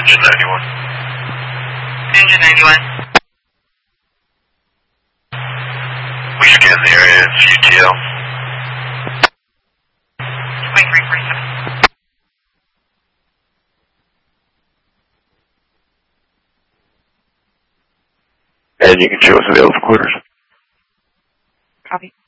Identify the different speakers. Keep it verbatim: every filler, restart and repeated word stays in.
Speaker 1: Engine ninety-one.
Speaker 2: Engine ninety-one.
Speaker 1: We scan the area, it's U T L.
Speaker 2: twenty-three forty-seven.
Speaker 1: And you can show us available quarters.
Speaker 2: Copy.